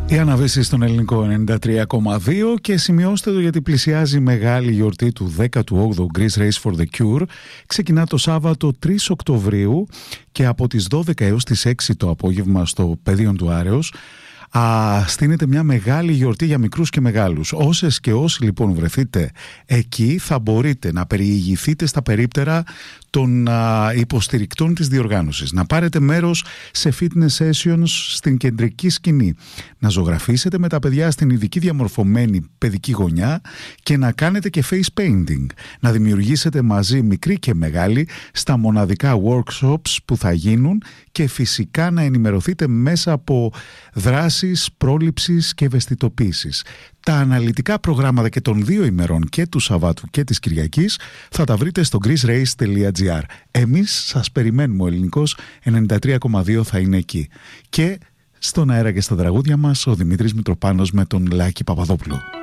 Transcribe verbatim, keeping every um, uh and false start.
Η αναβίση στον ελληνικό ενενήντα τρία κόμμα δύο και σημειώστε το γιατί πλησιάζει η μεγάλη γιορτή του δέκατου όγδοου Greece Race for the Cure. Ξεκινά το Σάββατο τρεις Οκτωβρίου και από τις δώδεκα έως τις έξι το απόγευμα στο Πεδίο του Άρεως Α, στείνεται μια μεγάλη γιορτή για μικρούς και μεγάλους. Όσες και όσοι λοιπόν βρεθείτε εκεί θα μπορείτε να περιηγηθείτε στα περίπτερα των α, υποστηρικτών της διοργάνωσης, να πάρετε μέρος σε fitness sessions στην κεντρική σκηνή, να ζωγραφίσετε με τα παιδιά στην ειδική διαμορφωμένη παιδική γωνιά και να κάνετε και face painting, να δημιουργήσετε μαζί μικροί και μεγάλοι στα μοναδικά workshops που θα γίνουν και φυσικά να ενημερωθείτε μέσα από δράσεις πρόληψης και ευαισθητοποίησης. Τα αναλυτικά προγράμματα και των δύο ημερών, και του Σαββάτου και της Κυριακής, θα τα βρείτε στο greece race τελεία gr. Εμείς σας περιμένουμε, ο ελληνικός ενενήντα τρία κόμμα δύο θα είναι εκεί. Και στον αέρα και στα τραγούδια μας ο Δημήτρης Μητροπάνος με τον Λάκη Παπαδόπουλο.